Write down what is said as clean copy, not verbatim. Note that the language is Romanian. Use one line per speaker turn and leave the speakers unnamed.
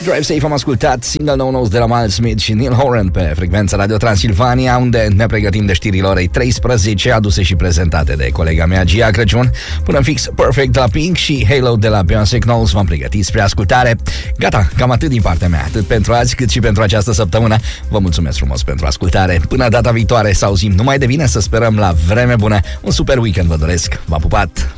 Drive Safe am ascultat single nou de la Miles Smith și Neil Horan pe frecvența Radio Transilvania, unde ne pregătim de știrile orei 13, aduse și prezentate de colega mea Gia Crăciun. Până fix Perfect de la Pink și Halo de la Beyoncé Knowles v-am pregătit spre ascultare. Gata, cam atât din partea mea, atât pentru azi cât și pentru această săptămână. Vă mulțumesc frumos pentru ascultare. Până data viitoare, să auzim numai de bine, să sperăm la vreme bună. Un super weekend vă doresc. V-am pupat!